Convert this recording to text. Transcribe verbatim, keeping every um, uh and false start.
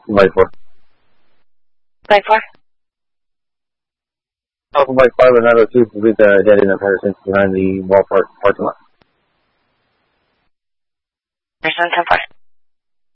Bike four. Bike four? Alpha Bike five and nine oh two, complete the dead end of Harrison behind the ballpark parking lot. Harrison ten four.